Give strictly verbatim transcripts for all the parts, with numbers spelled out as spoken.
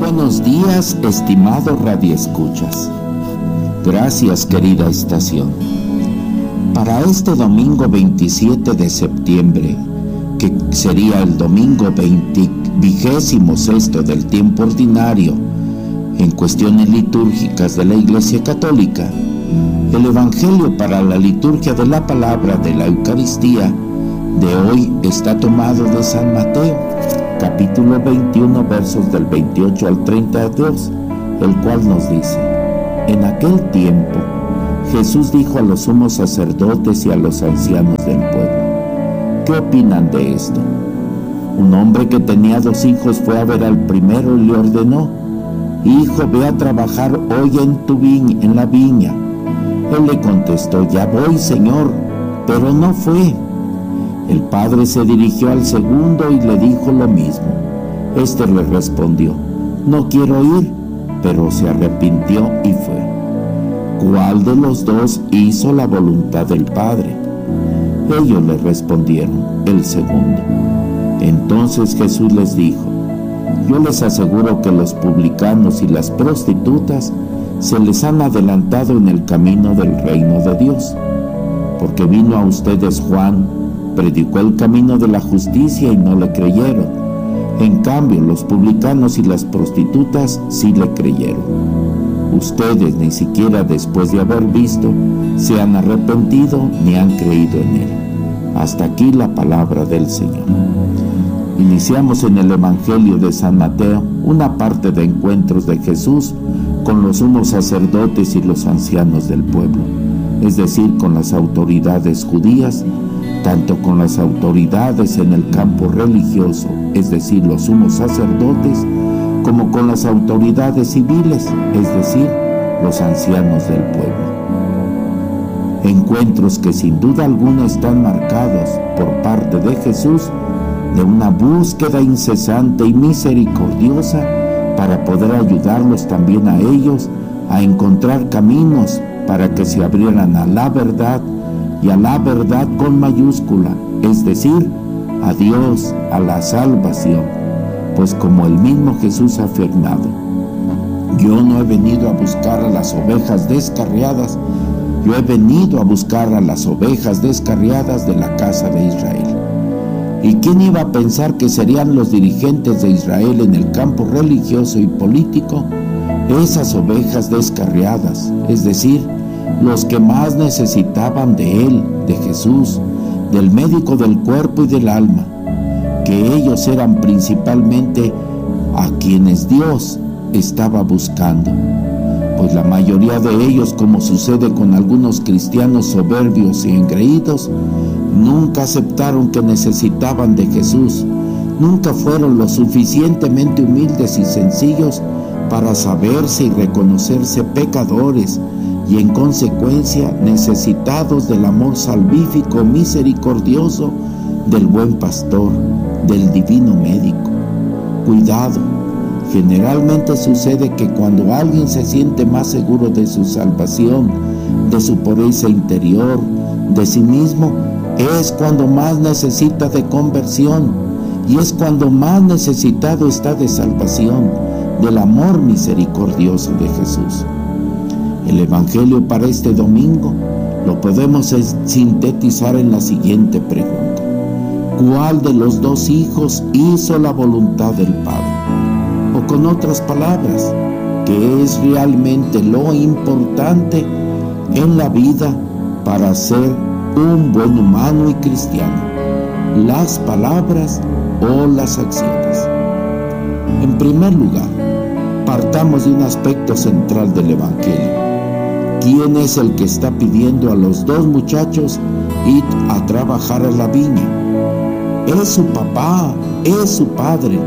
buenos días, estimado radioescuchas. Gracias, querida estación. Para este domingo veintisiete de septiembre, que sería el domingo vigésimo sexto del tiempo ordinario, en cuestiones litúrgicas de la Iglesia Católica, el Evangelio para la liturgia de la palabra de la Eucaristía de hoy está tomado de San Mateo, capítulo veintiuno, versos del veintiocho al treinta y dos, el cual nos dice: en aquel tiempo Jesús dijo a los sumos sacerdotes y a los ancianos del pueblo: ¿qué opinan de esto? Un hombre que tenía dos hijos fue a ver al primero y le ordenó: hijo, ve a trabajar hoy en tu viña, en la viña. Él le contestó: ya voy, señor, pero no fue. El padre se dirigió al segundo y le dijo lo mismo. Este le respondió: no quiero ir, pero se arrepintió y fue. ¿Cuál de los dos hizo la voluntad del padre? Ellos le respondieron: el segundo. Entonces Jesús les dijo: yo les aseguro que los publicanos y las prostitutas se les han adelantado en el camino del reino de Dios, porque vino a ustedes Juan, predicó el camino de la justicia y no le creyeron. En cambio, los publicanos y las prostitutas sí le creyeron. Ustedes ni siquiera después de haber visto se han arrepentido ni han creído en él. Hasta aquí la palabra del Señor. Iniciamos en el Evangelio de San Mateo una parte de encuentros de Jesús con los sumos sacerdotes y los ancianos del pueblo, es decir, con las autoridades judías, tanto con las autoridades en el campo religioso, es decir, los sumos sacerdotes, como con las autoridades civiles, es decir, los ancianos del pueblo. Encuentros que sin duda alguna están marcados por parte de Jesús de una búsqueda incesante y misericordiosa para poder ayudarlos también a ellos a encontrar caminos para que se abrieran a la verdad, y a la verdad con mayúscula, es decir, a Dios, a la salvación. Pues como el mismo Jesús ha afirmado: yo no he venido a buscar a las ovejas descarriadas, yo he venido a buscar a las ovejas descarriadas de la casa de Israel. ¿Y quién iba a pensar que serían los dirigentes de Israel en el campo religioso y político esas ovejas descarriadas, es decir, los que más necesitaban de él, de Jesús, del médico del cuerpo y del alma, que ellos eran principalmente a quienes Dios estaba buscando? Pues la mayoría de ellos, como sucede con algunos cristianos soberbios y engreídos, nunca aceptaron que necesitaban de Jesús, nunca fueron lo suficientemente humildes y sencillos para saberse y reconocerse pecadores y en consecuencia necesitados del amor salvífico misericordioso del buen pastor, del divino médico. Cuidado, generalmente sucede que cuando alguien se siente más seguro de su salvación, de su pureza interior, de sí mismo, es cuando más necesita de conversión y es cuando más necesitado está de salvación, del amor misericordioso de Jesús. El Evangelio para este domingo lo podemos sintetizar en la siguiente pregunta: ¿cuál de los dos hijos hizo la voluntad del Padre? O con otras palabras, ¿qué es realmente lo importante en la vida para ser un buen humano y cristiano? ¿Las palabras o las acciones? En primer lugar, partamos de un aspecto central del Evangelio. ¿Quién es el que está pidiendo a los dos muchachos ir a trabajar a la viña? Es su papá, es su padre.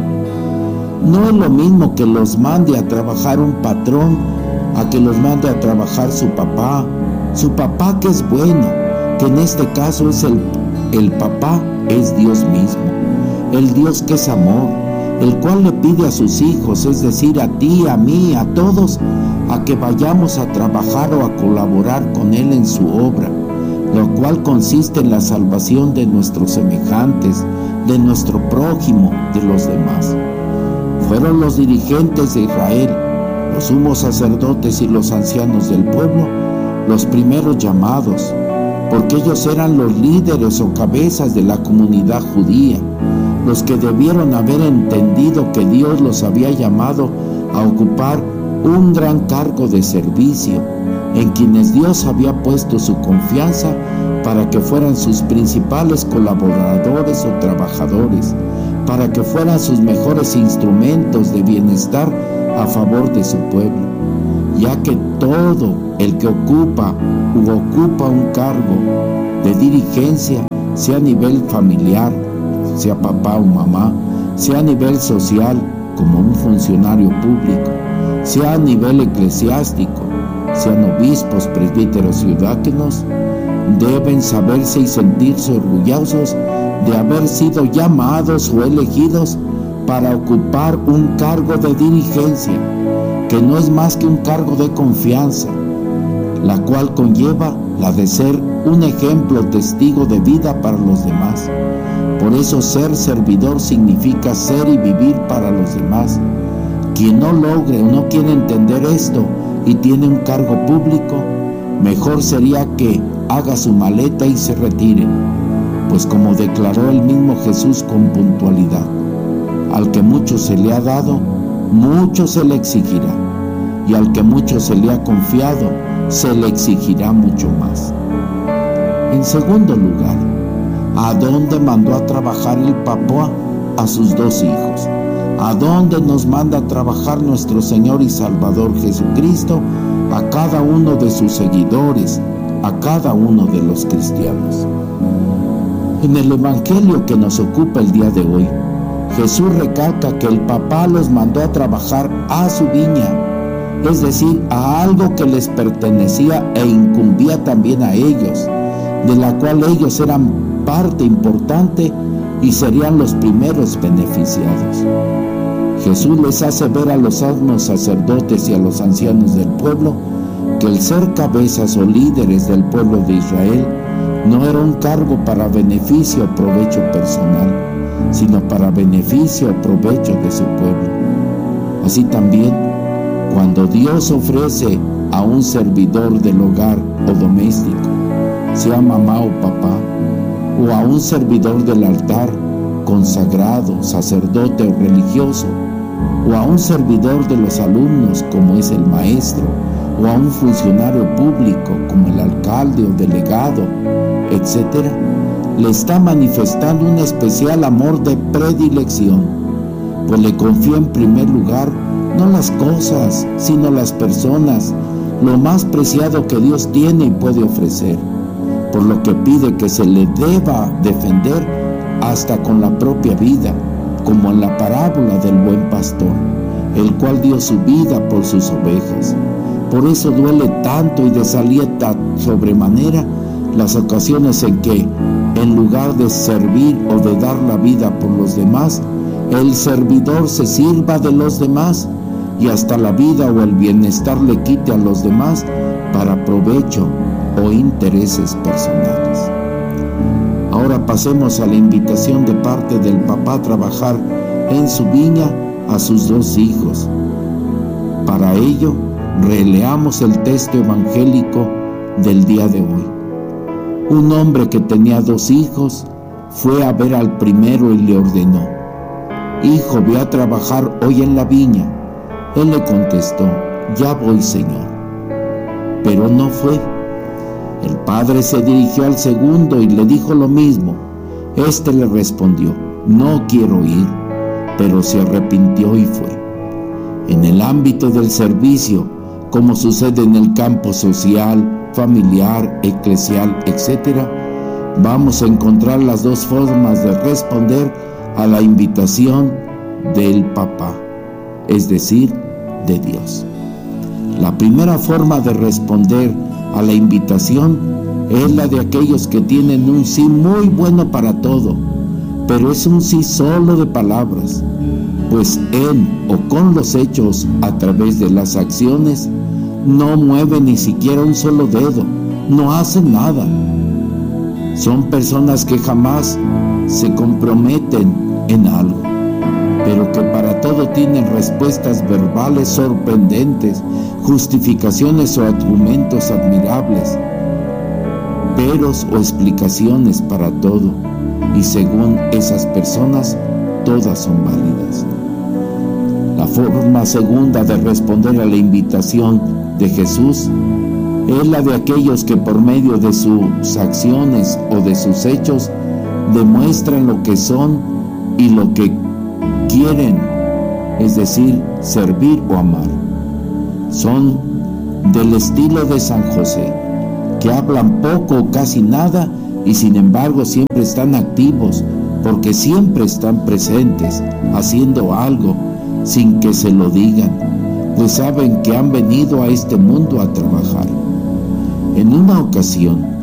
No es lo mismo que los mande a trabajar un patrón a que los mande a trabajar su papá. Su papá, que es bueno, que en este caso es el, el papá, es Dios mismo. El Dios que es amor, el cual le pide a sus hijos, es decir, a ti, a mí, a todos, a que vayamos a trabajar o a colaborar con Él en su obra, lo cual consiste en la salvación de nuestros semejantes, de nuestro prójimo, de los demás. Fue fueron los dirigentes de Israel, los sumos sacerdotes y los ancianos del pueblo, los primeros llamados, porque ellos eran los líderes o cabezas de la comunidad judía, los que debieron haber entendido que Dios los había llamado a ocupar un gran cargo de servicio, en quienes Dios había puesto su confianza para que fueran sus principales colaboradores o trabajadores, para que fueran sus mejores instrumentos de bienestar a favor de su pueblo, ya que todo el que ocupa u ocupa un cargo de dirigencia, sea a nivel familiar, sea papá o mamá, sea a nivel social como un funcionario público, sea a nivel eclesiástico, sean obispos, presbíteros y diáconos, deben saberse y sentirse orgullosos de haber sido llamados o elegidos para ocupar un cargo de dirigencia, que no es más que un cargo de confianza, la cual conlleva la de ser un ejemplo testigo de vida para los demás. Por eso ser servidor significa ser y vivir para los demás. Quien no logre o no quiere entender esto y tiene un cargo público, mejor sería que haga su maleta y se retire, pues como declaró el mismo Jesús con puntualidad, al que mucho se le ha dado, mucho se le exigirá, y al que mucho se le ha confiado, se le exigirá mucho más. En segundo lugar, ¿a dónde mandó a trabajar el Papá a sus dos hijos? ¿A dónde nos manda a trabajar nuestro Señor y Salvador Jesucristo? A cada uno de sus seguidores, a cada uno de los cristianos. En el Evangelio que nos ocupa el día de hoy, Jesús recalca que el Papá los mandó a trabajar a su viña, es decir, a algo que les pertenecía e incumbía también a ellos, de la cual ellos eran parte importante y serían los primeros beneficiados. Jesús les hace ver a los sumos sacerdotes y a los ancianos del pueblo que el ser cabezas o líderes del pueblo de Israel no era un cargo para beneficio o provecho personal, sino para beneficio o provecho de su pueblo. Así también, cuando Dios ofrece a un servidor del hogar o doméstico, sea mamá o papá, o a un servidor del altar, consagrado, sacerdote o religioso, o a un servidor de los alumnos como es el maestro, o a un funcionario público como el alcalde o delegado, etcétera, le está manifestando un especial amor de predilección, pues le confía en primer lugar no las cosas, sino las personas, lo más preciado que Dios tiene y puede ofrecer, por lo que pide que se le deba defender hasta con la propia vida, como en la parábola del buen pastor, el cual dio su vida por sus ovejas. Por eso duele tanto y desalienta sobremanera las ocasiones en que, en lugar de servir o de dar la vida por los demás, el servidor se sirva de los demás y hasta la vida o el bienestar le quite a los demás para provecho o intereses personales. Ahora pasemos a la invitación de parte del Papá a trabajar en su viña a sus dos hijos. Para ello, releamos el texto evangélico del día de hoy. Un hombre que tenía dos hijos fue a ver al primero y le ordenó: «Hijo, ve a trabajar hoy en la viña». Él le contestó: «Ya voy, Señor». Pero no fue. El padre se dirigió al segundo y le dijo lo mismo. Este le respondió: «No quiero ir», pero se arrepintió y fue. En el ámbito del servicio, como sucede en el campo social, familiar, eclesial, etcétera, vamos a encontrar las dos formas de responder a la invitación del Papá, es decir, de Dios. La primera forma de responder a la invitación es la de aquellos que tienen un sí muy bueno para todo, pero es un sí solo de palabras, pues en o con los hechos, a través de las acciones, no mueven ni siquiera un solo dedo, no hacen nada. Son personas que jamás se comprometen en algo. pero que para todo tienen respuestas verbales sorprendentes, justificaciones o argumentos admirables, peros o explicaciones para todo, y según esas personas, todas son válidas. La forma segunda de responder a la invitación de Jesús es la de aquellos que por medio de sus acciones o de sus hechos demuestran lo que son y lo que quieren, es decir, servir o amar. Son del estilo de San José, que hablan poco o casi nada y sin embargo siempre están activos, porque siempre están presentes, haciendo algo sin que se lo digan, pues saben que han venido a este mundo a trabajar. En una ocasión,